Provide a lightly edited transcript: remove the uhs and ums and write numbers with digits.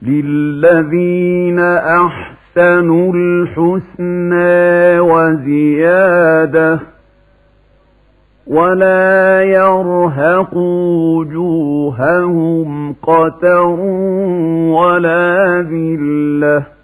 للذين أحسنوا الحسنى وزيادة ولا يرهق وجوههم قتر ولا ذلة